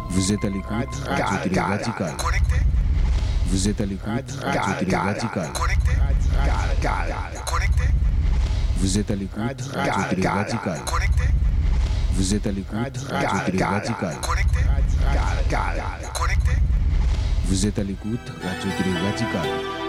Vous êtes à l'écoute Radio Télé Radical. Vous êtes à l'écoute Radio Télé Radical. Vous êtes à l'écoute Radio Télé Radical. Vous êtes à l'écoute Radio Télé Radical. Vous êtes à l'écoute Radio Télé Radical.